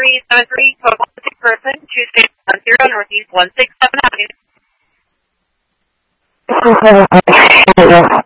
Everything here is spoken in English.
1373, total sick person, Tuesday 10 Northeast 167 Avenue.